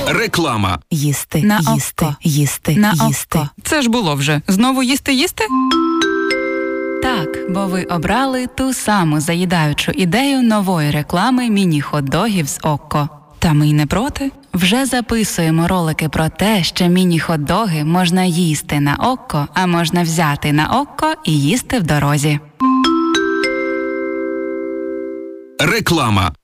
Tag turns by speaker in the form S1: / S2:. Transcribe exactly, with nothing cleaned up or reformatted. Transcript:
S1: Реклама.
S2: Їсти,
S3: На
S2: їсти,
S3: око.
S2: їсти,
S3: На
S2: їсти.
S3: око. Це ж було вже. Знову їсти-їсти?
S2: Так, бо ви обрали ту саму заїдаючу ідею нової реклами міні-хот-догів з Окко. Та ми й не проти. Вже записуємо ролики про те, що міні-хот-доги можна їсти на Окко, а можна взяти на Окко і їсти в дорозі.
S1: Реклама.